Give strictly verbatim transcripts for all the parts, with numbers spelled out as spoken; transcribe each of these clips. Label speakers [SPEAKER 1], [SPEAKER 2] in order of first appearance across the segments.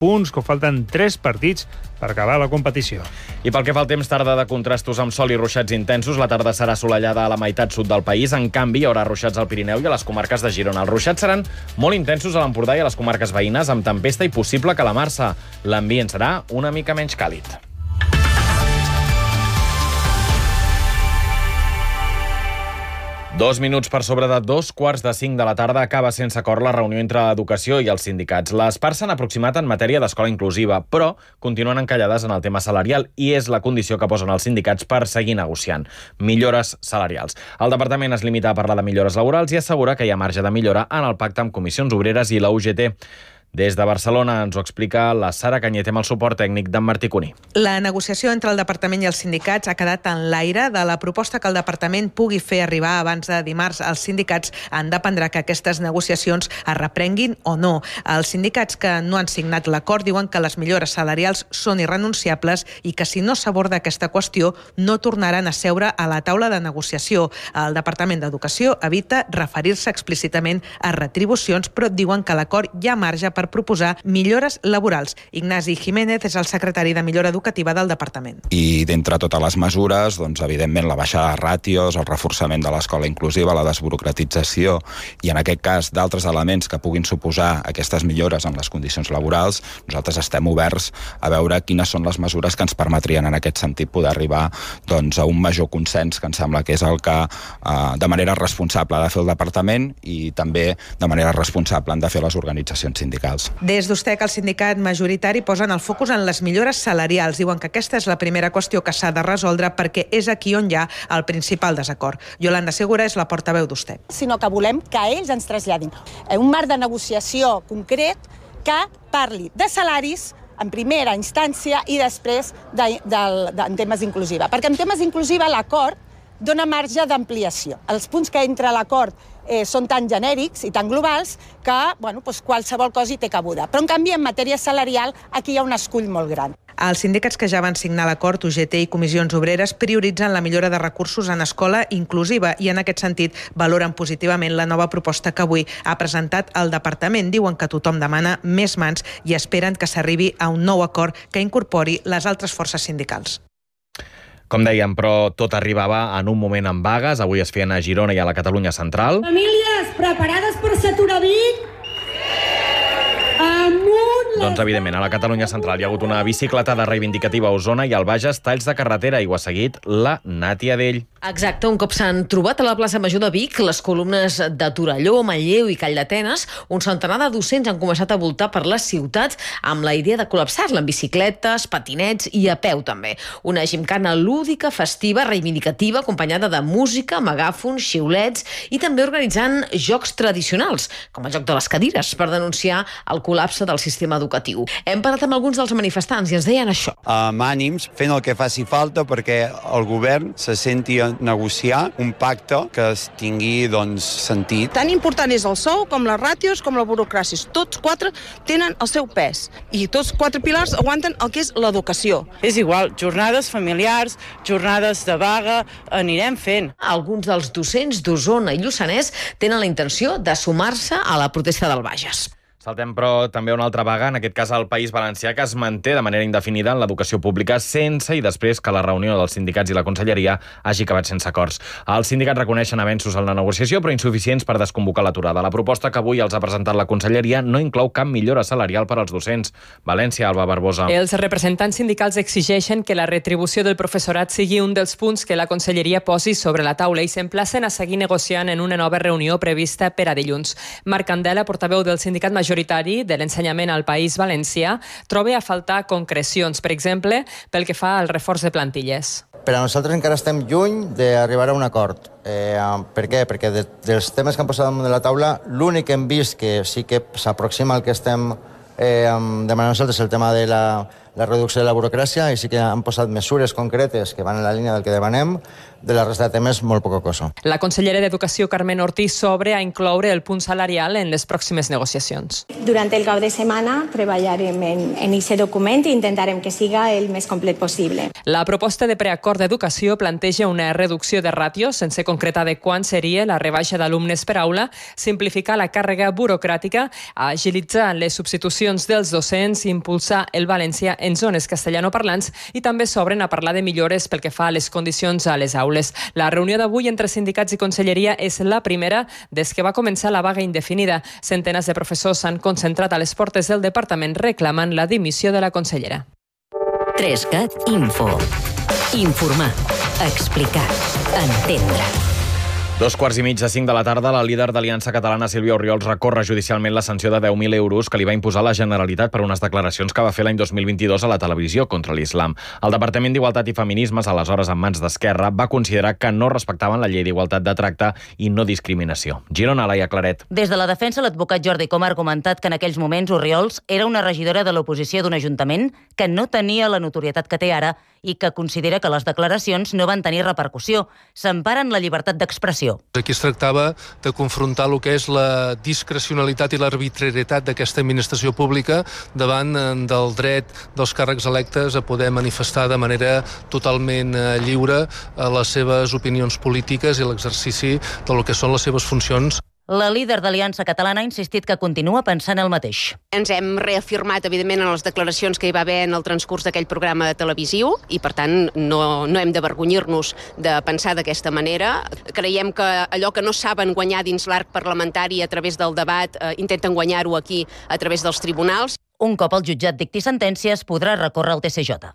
[SPEAKER 1] punts, que falten tres partits per acabar la competició.
[SPEAKER 2] I pel que fa al temps, tarda de contrastos amb sol i ruixats intensos. La tarda serà assolellada a la meitat sud del país. En canvi, hi haurà ruixats al Pirineu i a les comarques de Girona. Els ruixats seran molt intensos a l'Empordà i a les comarques veïnes, amb tempesta i possible calamarsa. L'ambient serà una mica menys càlid. Dos minuts per sobre de dos quarts de cinc de la tarda acaba sense acord la reunió entre l'educació i els sindicats. Les parts s'han aproximat en matèria d'escola inclusiva, però continuen encallades en el tema salarial i és la condició que posen els sindicats per seguir negociant. Millores salarials. El departament es limita a parlar de millores laborals i assegura que hi ha marge de millora en el pacte amb comissions obreres i la U G T. Des de Barcelona ens ho explica la Sara Canyete amb el suport tècnic d'en Martí Cuní.
[SPEAKER 3] La negociació entre el departament i els sindicats ha quedat en l'aire. De la proposta que el departament pugui fer arribar abans de dimarts als sindicats en dependrà que aquestes negociacions es reprenguin o no. Els sindicats que no han signat l'acord diuen que les millores salarials són irrenunciables i que si no s'aborda aquesta qüestió no tornaran a seure a la taula de negociació. El Departament d'Educació evita referir-se explícitament a retribucions, però diuen que l'acord hi ha marge per per proposar millores laborals. Ignasi Jiménez és el secretari de Millora Educativa del departament.
[SPEAKER 4] I d'entre totes les mesures, doncs, evidentment, la baixada de ràtios, el reforçament de l'escola inclusiva, la desburocratització i, en aquest cas, d'altres elements que puguin suposar aquestes millores en les condicions laborals, nosaltres estem oberts a veure quines són les mesures que ens permetrien, en aquest sentit, poder arribar doncs, a un major consens, que em sembla que és el que eh, de manera responsable ha de fer el departament i també de manera responsable han de fer les organitzacions sindicals.
[SPEAKER 3] Des d'Ustec, el sindicat majoritari posen el focus en les millores salarials. Diuen que aquesta és la primera qüestió que s'ha de resoldre perquè és aquí on hi ha el principal desacord. Yolanda Segura és la portaveu d'Ustec.
[SPEAKER 5] Sinó que volem que ells ens traslladin un marc de negociació concret que parli de salaris en primera instància i després de, de, de, en temes inclusiva. Perquè en temes inclusiva l'acord dona marge d'ampliació. Els punts que entra a l'acord eh, són tan genèrics i tan globals que bueno, doncs qualsevol cosa hi té cabuda. Però, en canvi, en matèria salarial, aquí hi ha un escull molt gran.
[SPEAKER 3] Els sindicats que ja van signar l'acord, U G T i Comissions Obreres, prioritzen la millora de recursos en escola inclusiva i, en aquest sentit, valoren positivament la nova proposta que avui ha presentat el departament. Diuen que tothom demana més mans i esperen que s'arribi a un nou acord que incorpori les altres forces sindicals.
[SPEAKER 2] Com dèiem, però tot arribava en un moment amb vagues. Avui es feien a Girona i a la Catalunya Central.
[SPEAKER 6] Famílies preparades per saturar Vic? Amunt!
[SPEAKER 2] Doncs, evidentment, a la Catalunya Central hi ha hagut una bicicletada reivindicativa a Osona i al Bages talls de carretera i ho ha seguit la Nàtia Dell.
[SPEAKER 7] Exacte, un cop s'han trobat a la plaça Major de Vic les columnes de Torelló, Manlleu i Calldetenes, un centenar de docents han començat a voltar per les ciutats amb la idea de col·lapsar-la amb bicicletes, patinets i a peu també. Una gimcana lúdica, festiva, reivindicativa, acompanyada de música, megàfons, xiulets i també organitzant jocs tradicionals, com el joc de les cadires, per denunciar el col·lapse del sistema educatiu. Hem parlat amb alguns dels manifestants i ens deien això.
[SPEAKER 8] Amb ànims, fent el que faci falta perquè el govern se senti a negociar un pacte que es tingui doncs, sentit.
[SPEAKER 9] Tan important és el sou com les ràtios com la burocràcia. Tots quatre tenen el seu pes i tots quatre pilars aguanten el que és l'educació.
[SPEAKER 10] És igual, jornades familiars, jornades de vaga, anirem fent.
[SPEAKER 7] Alguns dels docents d'Osona i Lluçanès tenen la intenció de sumar-se a la protesta del Bages.
[SPEAKER 2] Saltem, però, també una altra vaga, en aquest cas al País Valencià, que es manté de manera indefinida en l'educació pública sense i després que la reunió dels sindicats i la Conselleria hagi acabat sense acords. Els sindicats reconeixen avenços en la negociació, però insuficients per desconvocar l'aturada. La proposta que avui els ha presentat la Conselleria no inclou cap millora salarial per als docents. València, Alba Barbosa.
[SPEAKER 11] Els representants sindicals exigeixen que la retribució del professorat sigui un dels punts que la Conselleria posi sobre la taula i s'emplacen a seguir negociant en una nova reunió prevista per a dilluns. Marc Candela, portaveu del sindicat majoritari de l'ensenyament al País Valencià, troba a faltar concrecions, per exemple, pel que fa al reforç de plantilles.
[SPEAKER 12] Per a nosaltres encara estem lluny d'arribar a un acord. Eh, per què? Perquè de, dels temes que han posat damunt de la taula, l'únic que hem vist que sí que s'aproxima al que estem eh, demanant nosaltres és el tema de la la reducció de la burocràcia i sí que han posat mesures concretes que van en la línia del que demanem. De la resta de temes, molt poca cosa.
[SPEAKER 11] La consellera d'Educació, Carmen Ortiz, s'obre a incloure el punt salarial en les pròximes negociacions.
[SPEAKER 13] Durant el cap de setmana treballarem en aquest document i intentarem que siga el més complet possible.
[SPEAKER 11] La proposta de preacord d'educació planteja una reducció de ràtios sense concretar de quan seria la rebaixa d'alumnes per aula, simplificar la càrrega burocràtica, agilitzar les substitucions dels docents, impulsar el valencià en zones castellanoparlants i també s'obren a parlar de millores pel que fa a les condicions a les aules. La reunió d'avui entre sindicats i conselleria és la primera des que va començar la vaga indefinida. Centenars de professors s'han concentrat a les portes del departament reclamant la dimissió de la consellera.
[SPEAKER 14] trescat Info. Informar, explicar, entendre.
[SPEAKER 2] Dos quarts i mig de cinc de la tarda, la líder d'Aliança Catalana, Sílvia Orriols, recorre judicialment la sanció de deu mil euros que li va imposar la Generalitat per unes declaracions que va fer l'any dos mil vint-i-dos a la televisió contra l'islam. El Departament d'Igualtat i Feminismes, aleshores en mans d'Esquerra, va considerar que no respectaven la llei d'igualtat de tracte i no discriminació. Girona, Laia Claret.
[SPEAKER 15] Des de la defensa, l'advocat Jordi Coma ha argumentat que en aquells moments Orriols era una regidora de l'oposició d'un ajuntament que no tenia la notorietat que té ara i que considera que les declaracions no van tenir repercussió. S'emparen la llibertat d'expressió.
[SPEAKER 16] Aquí es tractava de confrontar el que és la discrecionalitat i l'arbitrarietat d'aquesta administració pública davant del dret dels càrrecs electes a poder manifestar de manera totalment lliure les seves opinions polítiques i l'exercici del que són les seves funcions.
[SPEAKER 15] La líder d'Aliança Catalana ha insistit que continua pensant el mateix.
[SPEAKER 17] Ens hem reafirmat, evidentment, en les declaracions que hi va haver en el transcurs d'aquell programa televisiu i, per tant, no, no hem d'avergonyir-nos de pensar d'aquesta manera. Creiem que allò que no saben guanyar dins l'arc parlamentari a través del debat, eh, intenten guanyar-ho aquí a través dels tribunals.
[SPEAKER 15] Un cop el jutjat dicti sentències, podrà recórrer al T C J.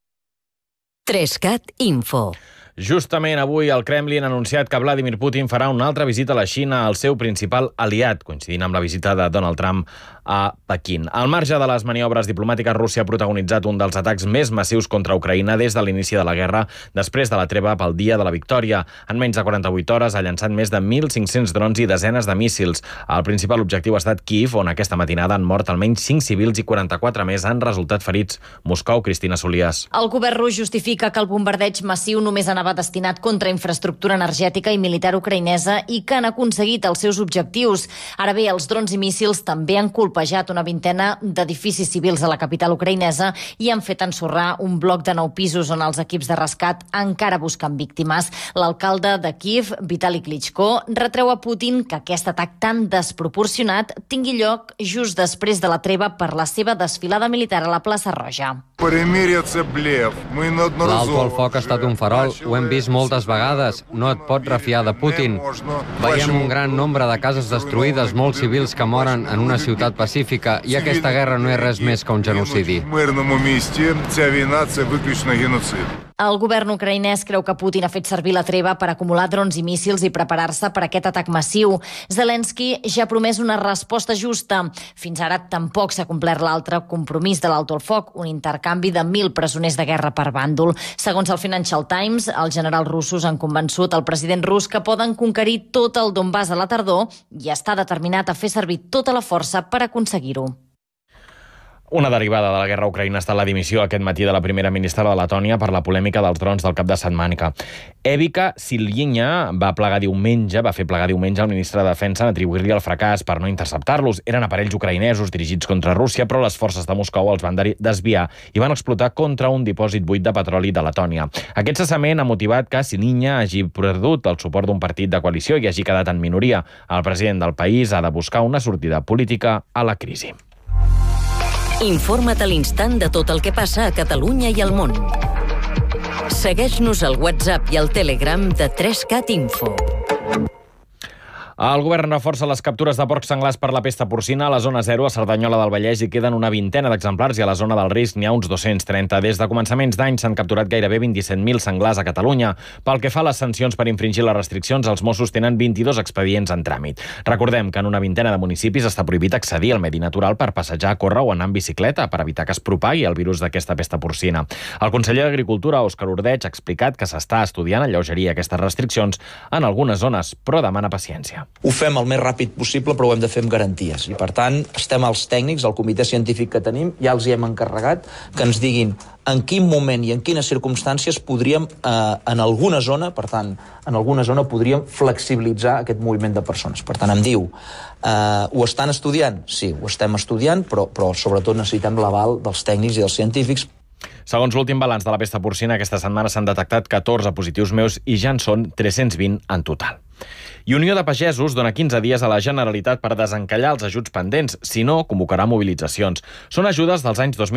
[SPEAKER 14] trescat Info.
[SPEAKER 2] Justament avui el Kremlin ha anunciat que Vladimir Putin farà una altra visita a la Xina, el seu principal aliat, coincidint amb la visita de Donald Trump a Pequín. Al marge de les maniobres diplomàtiques, Rússia ha protagonitzat un dels atacs més massius contra Ucraïna des de l'inici de la guerra, després de la treva pel Dia de la Victòria. En menys de quaranta-vuit hores ha llançat més de mil cinc-cents drons i desenes de míssils. El principal objectiu ha estat Kíev, on aquesta matinada han mort almenys cinc civils i quaranta-quatre més han resultat ferits. Moscou, Cristina Solias.
[SPEAKER 18] El govern rus justifica que el bombardeig massiu només anava destinat contra infraestructura energètica i militar ucraïnesa i que han aconseguit els seus objectius. Ara bé, els drons i míssils també han colpejat una vintena d'edificis civils a la capital ucraïnesa i han fet ensorrar un bloc de nou pisos on els equips de rescat encara busquen víctimes. L'alcalde de Kíev, Vitali Klitschko, retreu a Putin que aquest atac tan desproporcionat tingui lloc just després de la treva per la seva desfilada militar a la plaça Roja.
[SPEAKER 19] L'alto al foc ha estat un farol, ho hem vist moltes vegades, no et pots refiar de Putin. Veiem un gran nombre de cases destruïdes, molts civils que moren en una ciutat pacífica i aquesta guerra no és res més que un genocidi.
[SPEAKER 18] El govern ucraïnès creu que Putin ha fet servir la treva per acumular drons i míssils i preparar-se per aquest atac massiu. Zelensky ja ha promès una resposta justa. Fins ara tampoc s'ha complert l'altre compromís de l'alto al foc, un intercanvi de mil presoners de guerra per bàndol. Segons el Financial Times, els generals russos han convençut el president rus que poden conquerir tot el Donbass a la tardor i està determinat a fer servir tota la força per aconseguir-ho.
[SPEAKER 2] Una derivada de la guerra a Ucraïna ha estat la dimissió aquest matí de la primera ministra de Letònia per la polèmica dels drons del cap de setmana. Evika Silyina va plegar diumenge, va fer plegar diumenge al ministre de Defensa en atribuir-li el fracàs per no interceptar-los. Eren aparells ucraïnesos dirigits contra Rússia, però les forces de Moscou els van desviar i van explotar contra un dipòsit buit de petroli de Letònia. Aquest cessament ha motivat que Silyina hagi perdut el suport d'un partit de coalició i hagi quedat en minoria. El president del país ha de buscar una sortida política a la crisi.
[SPEAKER 14] Informa't a l'instant de tot el que passa a Catalunya i al món. Segueix-nos al WhatsApp i al Telegram de trescat Info.
[SPEAKER 2] El govern reforça les captures de porcs senglars per la pesta porcina a la zona zero a Cerdanyola del Vallès i queden una vintena d'exemplars i a la zona del risc n'hi ha uns dos-cents trenta. Des de començaments d'any s'han capturat gairebé vint-i-set mil senglars a Catalunya. Pel que fa a les sancions per infringir les restriccions, els Mossos tenen vint-i-dos expedients en tràmit. Recordem que en una vintena de municipis està prohibit accedir al medi natural per passejar, córrer o anar en bicicleta per evitar que es propagui el virus d'aquesta pesta porcina. El conseller d'Agricultura, Òscar Ordeig, ha explicat que s'està estudiant alleugerir aquestes restriccions en algunes zones, però demana paciència.
[SPEAKER 20] Ho fem el més ràpid possible, però ho hem de fer amb garanties. I, per tant, estem els tècnics, el comitè científic que tenim, ja els hi hem encarregat que ens diguin en quin moment i en quines circumstàncies podríem, eh, en alguna zona, per tant, en alguna zona podríem flexibilitzar aquest moviment de persones. Per tant, em diu, eh, ho estan estudiant? Sí, ho estem estudiant, però, però sobretot necessitem l'aval dels tècnics i dels científics.
[SPEAKER 2] Segons l'últim balanç de la pesta porcina, aquesta setmana s'han detectat catorze positius meus i ja en són tres-cents vint en total. I Unió de Pagesos dona quinze dies a la Generalitat per desencallar els ajuts pendents, si no, convocarà mobilitzacions. Són ajudes dels anys dos mil